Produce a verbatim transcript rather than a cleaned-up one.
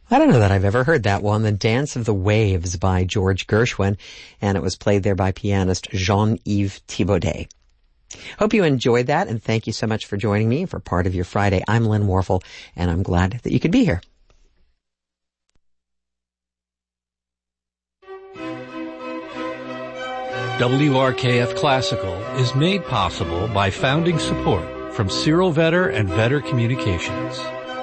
I don't know that I've ever heard that one, The Dance of the Waves by George Gershwin, and it was played there by pianist Jean-Yves Thibaudet. Hope you enjoyed that, and thank you so much for joining me for part of your Friday. I'm Lynn Warfel, and I'm glad that you could be here. W R K F Classical is made possible by founding support from Cyril Vetter and Vetter Communications.